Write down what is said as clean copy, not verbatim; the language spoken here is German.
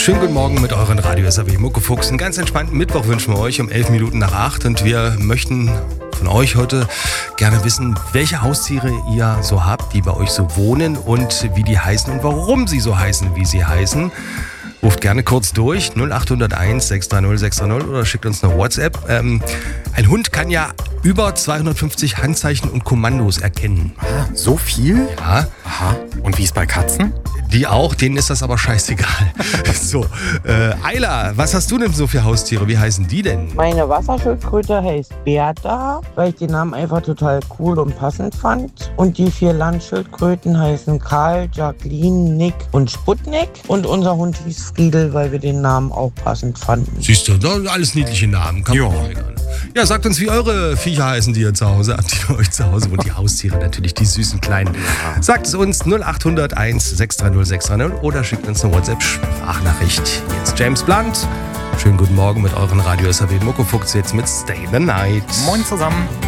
Schönen guten Morgen mit euren Radio SAW Muckefuchs. Einen ganz entspannten Mittwoch wünschen wir euch um 11 Minuten nach 8. Und wir möchten von euch heute gerne wissen, welche Haustiere ihr so habt, die bei euch so wohnen und wie die heißen und warum sie so heißen, wie sie heißen. Ruft gerne kurz durch, 0801 630 630 oder schickt uns eine WhatsApp. Ein Hund kann ja über 250 Handzeichen und Kommandos erkennen. Ah, so viel? Ja. Aha. Und wie ist bei Katzen? Die auch, denen ist das aber scheißegal. So, Ayla, was hast du denn so für Haustiere? Wie heißen die denn? Meine Wasserschildkröte heißt Bertha, weil ich den Namen einfach total cool und passend fand. Und die 4 Landschildkröten heißen Karl, Jacqueline, Nick und Sputnik. Und unser Hund hieß Friedel, weil wir den Namen auch passend fanden. Siehst du, alles niedliche Namen. Kann man auch egal. Ja, sagt uns, wie eure Viecher heißen, die ihr zu Hause habt, die bei euch zu Hause und die Haustiere natürlich, die süßen Kleinen. Sagt es uns 0801 630 630 oder schickt uns eine WhatsApp-Sprachnachricht. Jetzt James Blunt. Schönen guten Morgen mit euren Radio SAW Muckefuchs jetzt mit Stay the Night. Moin zusammen.